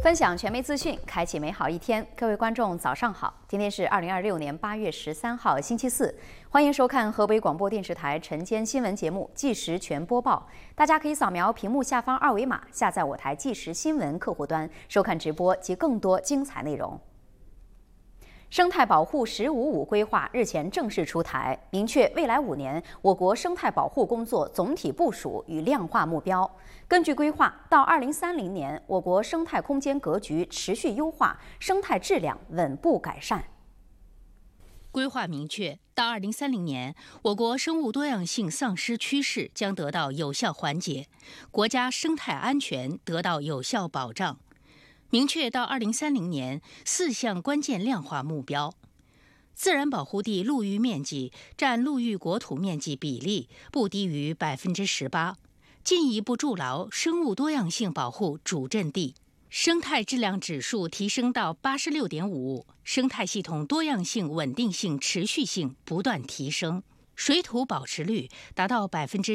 分享权威资讯，开启美好一天。各位观众，早上好！今天是2026年8月13号，星期四。欢迎收看河北广播电视台晨间新闻节目《即时全播报》。大家可以扫描屏幕下方二维码，下载我台即时新闻客户端，收看直播及更多精彩内容。生态保护“十五五”规划日前正式出台，明确未来5年我国生态保护工作总体部署与量化目标。根据规划，到2030年，我国生态空间格局持续优化，生态质量稳步改善。 规划明确，到2030年，我国生物多样性丧失趋势将得到有效缓解，国家生态安全得到有效保障。明确到2030年4项关键量化目标：自然保护地陆域面积占陆域国土面积比例不低于18%，进一步筑牢生物多样性保护主阵地；生态质量指数提升到86.5，生态系统多样性稳定性持续性不断提升；水土保持率达到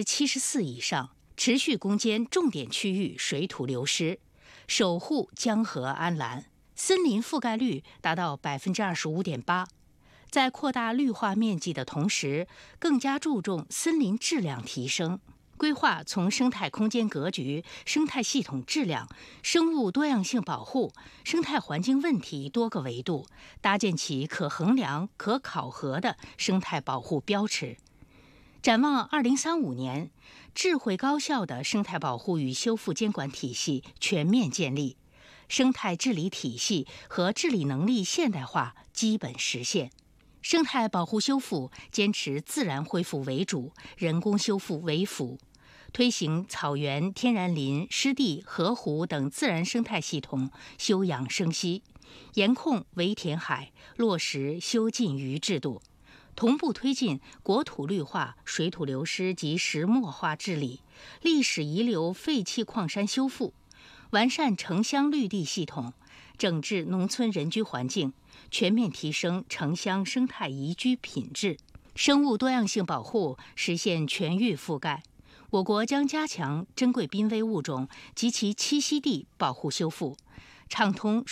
74%以上，持续攻坚重点区域水土流失，守护江河安澜；森林覆盖率达到25.8%，在扩大绿化面积的同时，更加注重森林质量提升。规划从生态空间格局、生态系统质量、生物多样性保护、生态环境问题多个维度，搭建起可衡量、可考核的生态保护标尺。展望2035年，智慧高效的生态保护与修复监管体系全面建立，生态治理体系和治理能力现代化基本实现。生态保护修复坚持自然恢复为主，人工修复为辅，推行草原、天然林、湿地、河湖等自然生态系统休养生息，严控围填海，落实修禁渔制度，同步推进国土绿化、水土流失及石墨化治理、历史遗留废弃矿山修复，完善城乡绿地系统，整治农村人居环境，全面提升城乡生态宜居品质。生物多样性保护实现全域覆盖，我国将加强珍贵濒危物种及其栖息地保护修复，畅通